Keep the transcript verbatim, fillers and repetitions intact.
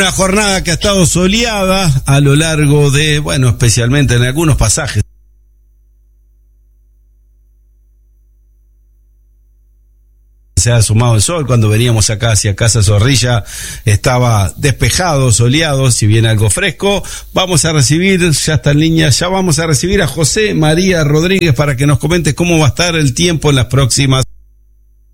Una jornada que ha estado soleada a lo largo de, bueno, especialmente en algunos pasajes. Se ha sumado el sol. Cuando veníamos acá hacia Casa Zorrilla estaba despejado, soleado, si bien algo fresco. Vamos a recibir, ya está en línea, ya vamos a recibir a José María Rodríguez para que nos comente cómo va a estar el tiempo en las próximas